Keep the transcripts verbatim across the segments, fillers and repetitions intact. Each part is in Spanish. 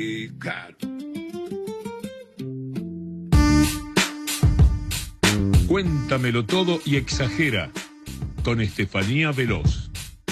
Claro. Cuéntamelo todo y exagera, con Estefanía Veloz.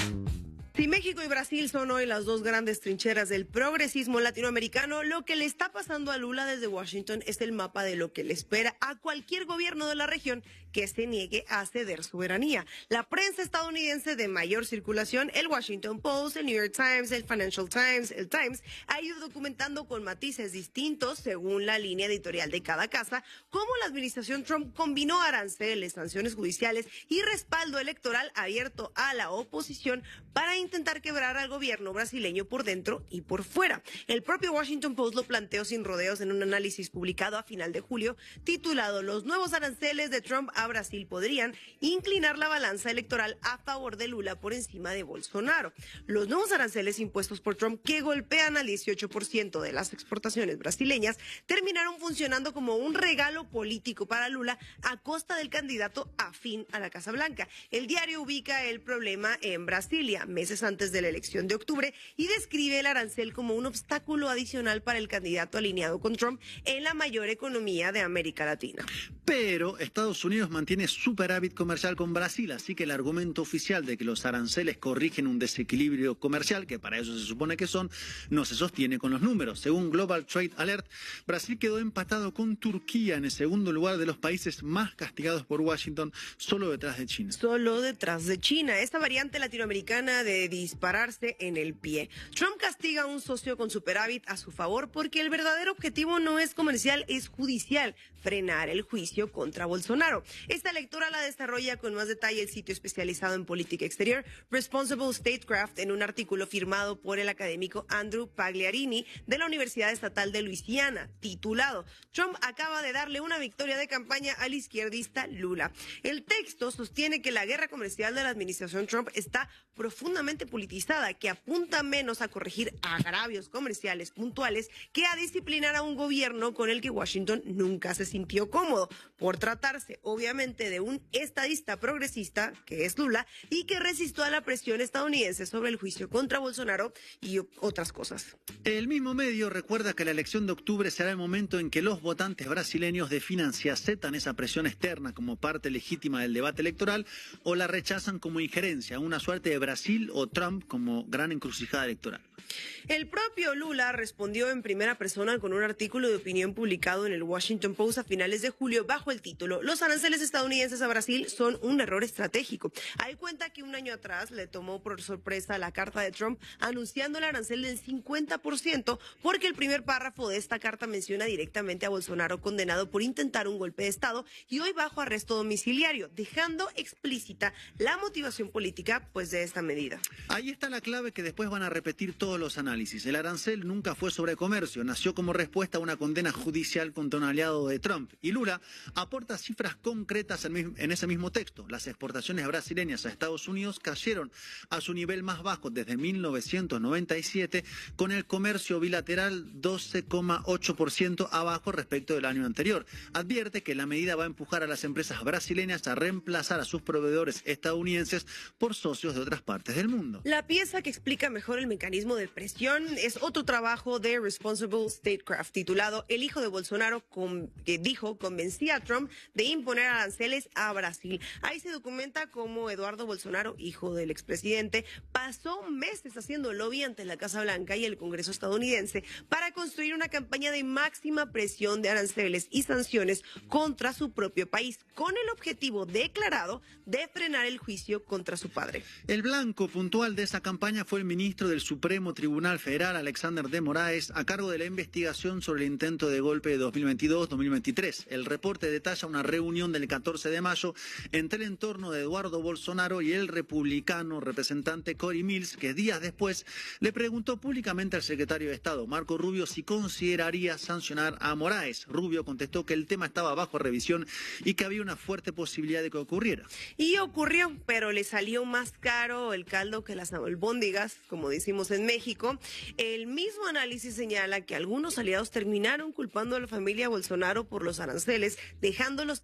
Si México y Brasil son hoy las dos grandes trincheras del progresismo latinoamericano, lo que le está pasando a Lula desde Washington es el mapa de lo que le espera a cualquier gobierno de la región que se niegue a ceder soberanía. La prensa estadounidense de mayor circulación, el Washington Post, el New York Times, el Financial Times, el Times, ha ido documentando con matices distintos según la línea editorial de cada casa cómo la administración Trump combinó aranceles, sanciones judiciales y respaldo electoral abierto a la oposición para intentar quebrar al gobierno brasileño por dentro y por fuera. El propio Washington Post lo planteó sin rodeos en un análisis publicado a final de julio titulado "Los nuevos aranceles de Trump a Brasil podrían inclinar la balanza electoral a favor de Lula por encima de Bolsonaro". Los nuevos aranceles impuestos por Trump, que golpean al dieciocho por ciento de las exportaciones brasileñas, terminaron funcionando como un regalo político para Lula a costa del candidato afín a la Casa Blanca. El diario ubica el problema en Brasilia, meses antes de la elección de octubre, y describe el arancel como un obstáculo adicional para el candidato alineado con Trump en la mayor economía de América Latina. Pero Estados Unidos mantiene superávit comercial con Brasil, así que el argumento oficial de que los aranceles corrigen un desequilibrio comercial, que para eso se supone que son, no se sostiene con los números. Según Global Trade Alert, Brasil quedó empatado con Turquía en el segundo lugar de los países más castigados por Washington, solo detrás de China. Solo detrás de China, esta variante latinoamericana de dispararse en el pie. Trump castiga a un socio con superávit a su favor porque el verdadero objetivo no es comercial, es judicial: frenar el juicio contra Bolsonaro. Esta lectura la desarrolla con más detalle el sitio especializado en política exterior Responsible Statecraft en un artículo firmado por el académico Andrew Pagliarini de la Universidad Estatal de Luisiana, titulado "Trump acaba de darle una victoria de campaña al izquierdista Lula". El texto sostiene que la guerra comercial de la administración Trump está profundamente politizada, que apunta menos a corregir agravios comerciales puntuales que a disciplinar a un gobierno con el que Washington nunca se sintió cómodo, por tratarse obviamente de un estadista progresista, que es Lula, y que resistió a la presión estadounidense sobre el juicio contra Bolsonaro y otras cosas. El mismo medio recuerda que la elección de octubre será el momento en que los votantes brasileños definan si aceptan esa presión externa como parte legítima del debate electoral o la rechazan como injerencia, una suerte de Brasil o Trump como gran encrucijada electoral. El propio Lula respondió en primera persona con un artículo de opinión publicado en el Washington Post a finales de julio bajo el título "Los aranceles estadounidenses a Brasil son un error estratégico". Ahí cuenta que un año atrás le tomó por sorpresa la carta de Trump anunciando el arancel del cincuenta por ciento porque el primer párrafo de esta carta menciona directamente a Bolsonaro condenado por intentar un golpe de Estado y hoy bajo arresto domiciliario, dejando explícita la motivación política pues de esta medida. Ahí está la clave que después van a repetir todos los análisis. El arancel nunca fue sobre comercio, nació como respuesta a una condena judicial contra un aliado de Trump. Y Lula aporta cifras concretas en ese mismo texto. Las exportaciones brasileñas a Estados Unidos cayeron a su nivel más bajo desde mil novecientos noventa y siete, con el comercio bilateral doce coma ocho por ciento abajo respecto del año anterior. Advierte que la medida va a empujar a las empresas brasileñas a reemplazar a sus proveedores estadounidenses por socios de otras partes del mundo. La pieza que explica mejor el mecanismo de presión es otro trabajo de Responsible Statecraft titulado "El hijo de Bolsonaro con, que dijo convencía a Trump de imponer aranceles a Brasil". Ahí se documenta cómo Eduardo Bolsonaro, hijo del expresidente, pasó meses haciendo lobby ante la Casa Blanca y el Congreso estadounidense para construir una campaña de máxima presión de aranceles y sanciones contra su propio país, con el objetivo declarado de frenar el juicio contra su padre. El blanco puntual de esa campaña fue el ministro del Supremo Tribunal Federal, Alexander de Moraes, a cargo de la investigación sobre el intento de golpe de dos mil veintidós dos mil veintitrés. El reporte detalla una reunión del catorce de mayo entre el entorno de Eduardo Bolsonaro y el republicano representante Cory Mills, que días después le preguntó públicamente al secretario de Estado, Marco Rubio, si consideraría sancionar a Moraes. Rubio contestó que el tema estaba bajo revisión y que había una fuerte posibilidad de que ocurriera. Y ocurrió, pero le salió más caro el caldo que las albóndigas, como decimos en México. El mismo análisis señala que algunos aliados terminaron culpando a la familia Bolsonaro por los aranceles, dejándolos cada vez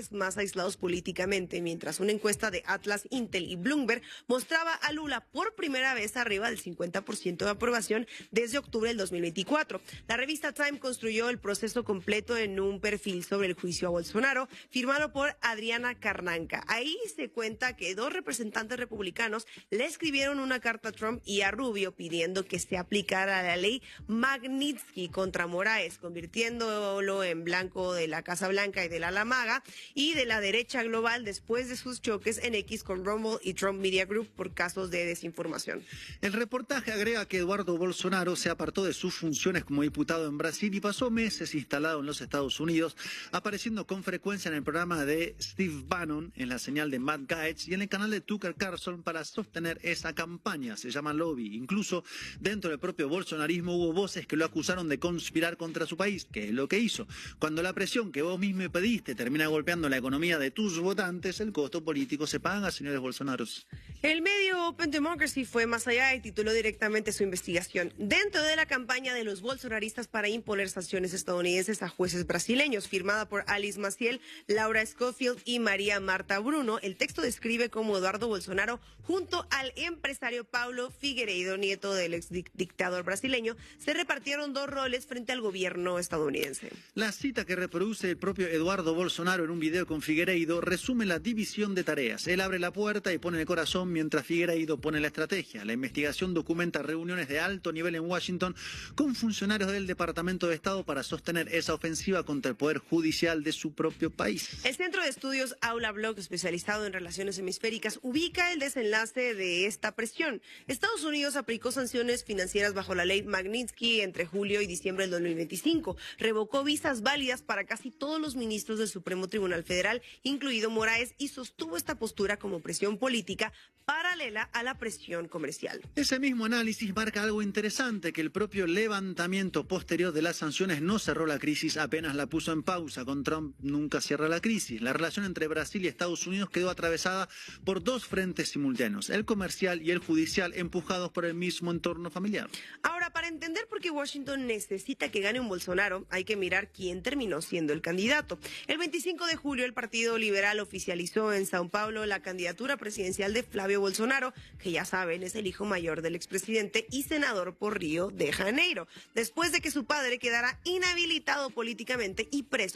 países más aislados políticamente, mientras una encuesta de Atlas, Intel y Bloomberg mostraba a Lula por primera vez arriba del cincuenta por ciento de aprobación desde octubre del dos mil veinticuatro. La revista Time construyó el proceso completo en un perfil sobre el juicio a Bolsonaro, firmado por Adriana Carnanca. Ahí se cuenta que dos representantes republicanos le escribieron una carta a Trump y a Rubio pidiendo que se aplicara la ley Magnitsky contra Moraes, convirtiéndolo en blanco de la Casa Blanca y de la Maga y de la derecha global después de sus choques en X con Rumble y Trump Media Group por casos de desinformación. El reportaje agrega que Eduardo Bolsonaro se apartó de sus funciones como diputado en Brasil y pasó meses instalado en los Estados Unidos, apareciendo con frecuencia en el programa de Steve Bannon, en la señal de Matt Gaetz y en el canal de Tucker Carlson para sostener esa campaña. Se llama lobby. Incluso dentro del propio bolsonarismo hubo voces que lo acusaron de conspirar contra su país, que es lo que hizo. Cuando la presión que vos mismo pediste termina golpeando la economía de tus votantes, el costo político se paga, señores bolsonaros. El medio Open Democracy fue más allá y tituló directamente su investigación. Dentro de la campaña de los bolsonaristas para imponer sanciones estadounidenses a jueces brasileños, firmada por Alice Maciel, Laura Scofield y María Marta Bruno, el texto describe cómo Eduardo Bolsonaro, junto al empresario Paulo Figueiredo, nieto del ex dictador brasileño, se repartieron dos roles frente al gobierno estadounidense. La cita que reproduce el propio Eduardo Bolsonaro en un video con Figueiredo resume la división de tareas. Él abre la puerta y pone el corazón mientras Figueiredo pone la estrategia. La investigación documenta reuniones de alto nivel en Washington con funcionarios del Departamento de Estado para sostener esa ofensiva contra el Poder Judicial de su propio país. El Centro de Estudios Aula Block, especializado en relaciones hemisféricas, ubica el desenlace de esta presión. Estados Unidos aplicó sanciones financieras bajo la ley Magnitsky entre julio y diciembre del dos mil veinticinco. Revocó visas válidas para casi todos los ministros del Supremo Tribunal Federal, incluido Moraes, y sostuvo esta postura como presión política paralela a la presión comercial. Ese mismo análisis marca algo interesante, que el propio levantamiento posterior de las sanciones no cerró la crisis, apenas la puso en pausa. Con Trump nunca cierra la crisis. La relación entre Brasil y Estados Unidos quedó atravesada por dos frentes simultáneos, el comercial y el judicial, empujados por el mismo entorno familiar. Ahora, para entender por qué Washington necesita que gane un Bolsonaro, hay que mirar quién terminó siendo el candidato. El veinticinco de julio, el Partido Liberal oficializó en Sao Paulo la candidatura presidencial de Flavio Bolsonaro, que ya saben es el hijo mayor del expresidente y senador por Río de Janeiro, después de que su padre quedara inhabilitado políticamente y preso